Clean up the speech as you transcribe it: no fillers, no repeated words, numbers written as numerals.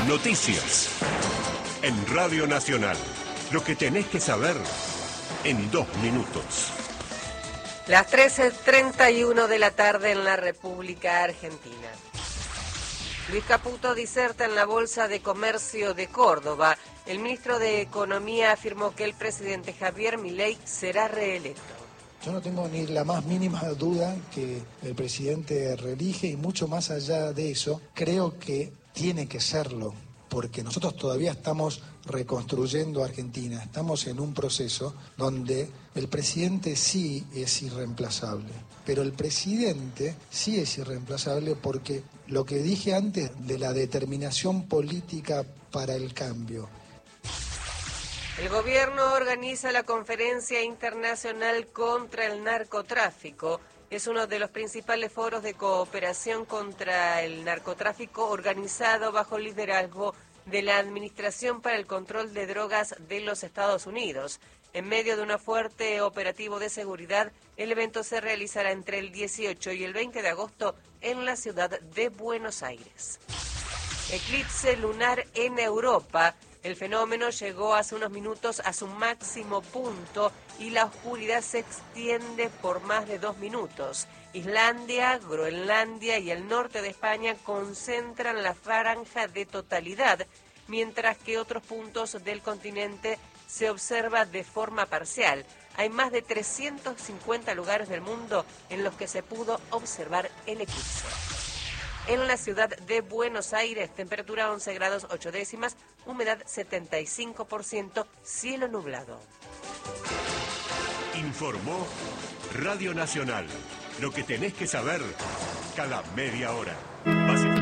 Noticias. En Radio Nacional. Lo que tenés que saber en 2 minutos. Las 13:31 de la tarde en la República Argentina. Luis Caputo diserta en la Bolsa de Comercio de Córdoba. El ministro de Economía afirmó que el presidente Javier Milei será reelecto. Yo no tengo ni la más mínima duda que el presidente reelige, y mucho más allá de eso, creo que tiene que serlo, porque nosotros todavía estamos reconstruyendo Argentina, estamos en un proceso donde el presidente sí es irreemplazable, pero el presidente sí es irreemplazable porque lo que dije antes de la determinación política para el cambio. El gobierno organiza la Conferencia Internacional contra el Narcotráfico. Es uno de los principales foros de cooperación contra el narcotráfico organizado bajo el liderazgo de la Administración para el Control de Drogas de los Estados Unidos. En medio de un fuerte operativo de seguridad, el evento se realizará entre el 18 y el 20 de agosto en la ciudad de Buenos Aires. Eclipse lunar en Europa. El fenómeno llegó hace unos minutos a su máximo punto y la oscuridad se extiende por más de 2 minutos. Islandia, Groenlandia y el norte de España concentran la franja de totalidad, mientras que otros puntos del continente se observa de forma parcial. Hay más de 350 lugares del mundo en los que se pudo observar el eclipse. En la ciudad de Buenos Aires, temperatura 11 grados 8 décimas, humedad 75%, cielo nublado. Informó Radio Nacional. Lo que tenés que saber cada media hora.